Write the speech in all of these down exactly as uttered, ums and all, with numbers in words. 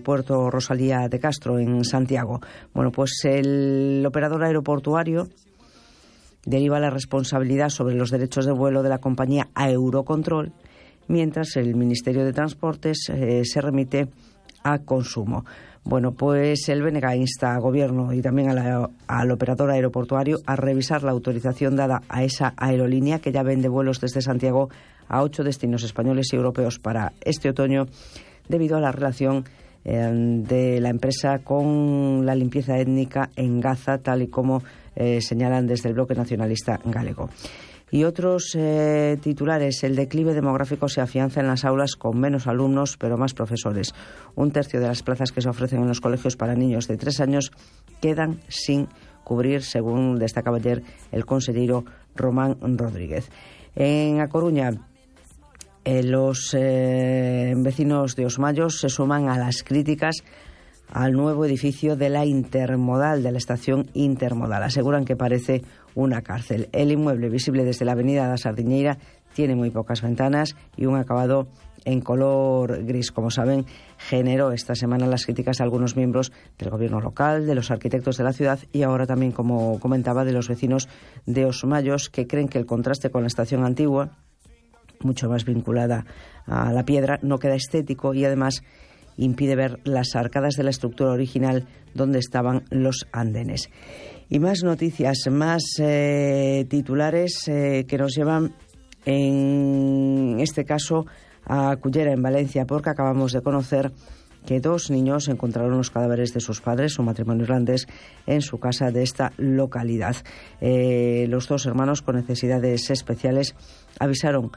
aeropuerto Rosalía de Castro, en Santiago. Bueno, pues el operador aeroportuario deriva la responsabilidad sobre los derechos de vuelo de la compañía a Eurocontrol, mientras el Ministerio de Transportes eh, se remite a Consumo. Bueno, pues el B N G insta al Gobierno y también a la, al operador aeroportuario a revisar la autorización dada a esa aerolínea que ya vende vuelos desde Santiago a ocho destinos españoles y europeos para este otoño, debido a la relación eh, de la empresa con la limpieza étnica en Gaza, tal y como eh, señalan desde el bloque nacionalista galego. Y otros eh, titulares: el declive demográfico se afianza en las aulas con menos alumnos pero más profesores. Un tercio de las plazas que se ofrecen en los colegios para niños de tres años quedan sin cubrir, según destacaba ayer el consejero Román Rodríguez. En A Coruña, eh, los eh, vecinos de Os Mayos se suman a las críticas al nuevo edificio de la Intermodal, de la estación Intermodal. Aseguran que parece una cárcel. El inmueble, visible desde la avenida da Sardiñeira, tiene muy pocas ventanas y un acabado en color gris. Como saben, generó esta semana las críticas a algunos miembros del gobierno local, de los arquitectos de la ciudad y ahora también, como comentaba, de los vecinos de Os Mayos, que creen que el contraste con la estación antigua, mucho más vinculada a la piedra, no queda estético y además impide ver las arcadas de la estructura original donde estaban los andenes. Y más noticias, más eh, titulares eh, que nos llevan, en este caso, a Cullera, en Valencia, porque acabamos de conocer que dos niños encontraron los cadáveres de sus padres, un matrimonio irlandés, en su casa de esta localidad. Eh, los dos hermanos con necesidades especiales avisaron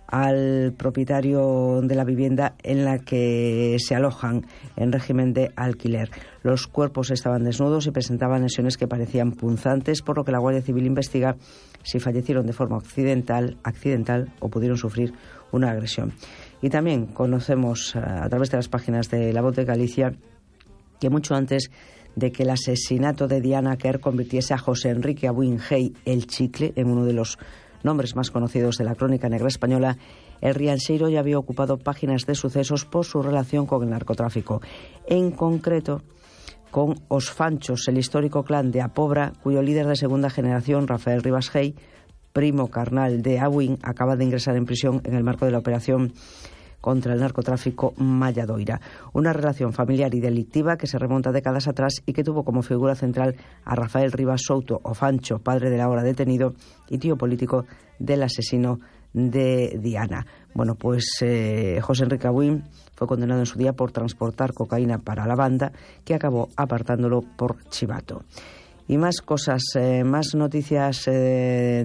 al propietario de la vivienda en la que se alojan en régimen de alquiler. Los cuerpos estaban desnudos y presentaban lesiones que parecían punzantes, por lo que la Guardia Civil investiga si fallecieron de forma accidental, accidental o pudieron sufrir una agresión. Y también conocemos a través de las páginas de La Voz de Galicia que mucho antes de que el asesinato de Diana Quer convirtiese a José Enrique Abuin Hey el Chicle en uno de los nombres más conocidos de la crónica negra española, el rianxeiro ya había ocupado páginas de sucesos por su relación con el narcotráfico. En concreto, con Os Fanchos, el histórico clan de Apobra, cuyo líder de segunda generación, Rafael Rivas Hey, primo carnal de Abuin, acaba de ingresar en prisión en el marco de la operación contra el narcotráfico Malladoira. Una relación familiar y delictiva que se remonta décadas atrás y que tuvo como figura central a Rafael Rivas Souto, o Fancho, padre del ahora detenido y tío político del asesino de Diana. Bueno, pues eh, José Enrique Abuin fue condenado en su día por transportar cocaína para la banda, que acabó apartándolo por chivato. Y más cosas, eh, más noticias eh,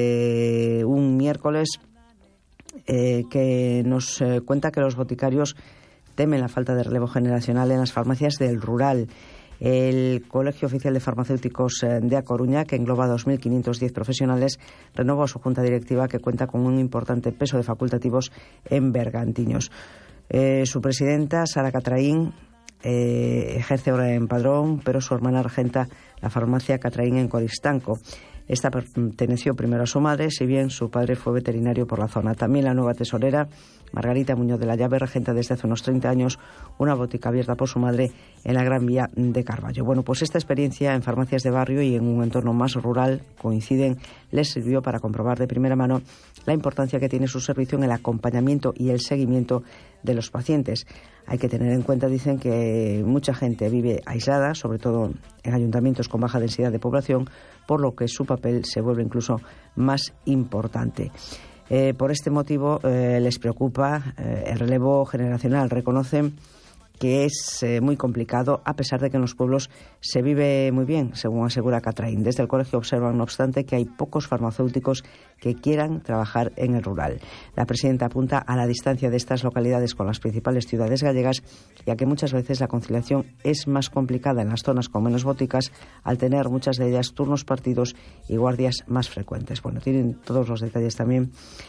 de un miércoles Eh, que nos eh, cuenta que los boticarios temen la falta de relevo generacional en las farmacias del rural. El Colegio Oficial de Farmacéuticos eh, de A Coruña, que engloba dos mil quinientos diez profesionales, renovó su junta directiva, que cuenta con un importante peso de facultativos en Bergantiños. Eh, su presidenta, Sara Catraín, eh, ejerce ahora en Padrón, pero su hermana regenta la farmacia Catraín en Coristanco. Esta perteneció primero a su madre, si bien su padre fue veterinario por la zona. También la nueva tesorera, Margarita Muñoz de la Llave, regenta desde hace unos treinta años una botica abierta por su madre en la Gran Vía de Carballo. Bueno, pues esta experiencia en farmacias de barrio y en un entorno más rural, coinciden, les sirvió para comprobar de primera mano la importancia que tiene su servicio en el acompañamiento y el seguimiento de los pacientes. Hay que tener en cuenta, dicen, que mucha gente vive aislada, sobre todo en ayuntamientos con baja densidad de población, por lo que su papel se vuelve incluso más importante. Eh, por este motivo eh, les preocupa eh, el relevo generacional. Reconocen que es eh, muy complicado, a pesar de que en los pueblos se vive muy bien, según asegura Catraín. Desde el colegio observan, no obstante, que hay pocos farmacéuticos que quieran trabajar en el rural. La presidenta apunta a la distancia de estas localidades con las principales ciudades gallegas, ya que muchas veces la conciliación es más complicada en las zonas con menos boticas, al tener muchas de ellas turnos partidos y guardias más frecuentes. Bueno, tienen todos los detalles también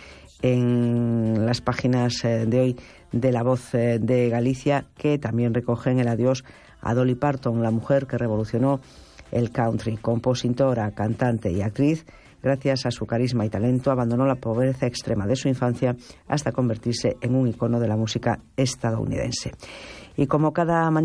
en las páginas de hoy de La Voz de Galicia, que también recogen el adiós a Dolly Parton, la mujer que revolucionó el country. Compositora, cantante y actriz, gracias a su carisma y talento, abandonó la pobreza extrema de su infancia hasta convertirse en un icono de la música estadounidense. Y como cada mañana